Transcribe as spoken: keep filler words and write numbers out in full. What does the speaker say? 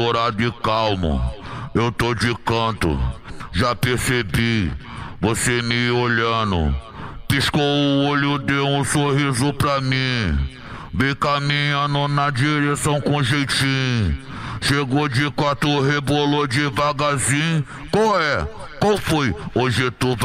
dourado e calmo, eu tô de canto, já percebi, você me olhando. Piscou o olho, deu um sorriso pra mim, bem caminhando na direção com jeitinho. Chegou de quatro, rebolou devagarzinho. Qual é? Qual foi? Hoje tu